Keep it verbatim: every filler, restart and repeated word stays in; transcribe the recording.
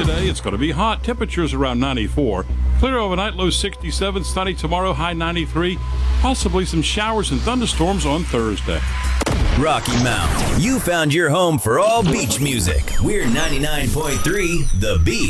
today. It's going to be hot. Temperatures around ninety-four. Clear overnight, low sixty-seven. Sunny tomorrow, high ninety-three. Possibly some showers and thunderstorms on Thursday. Rocky Mount, you found your home for all beach music. We're ninety-nine point three The Beach.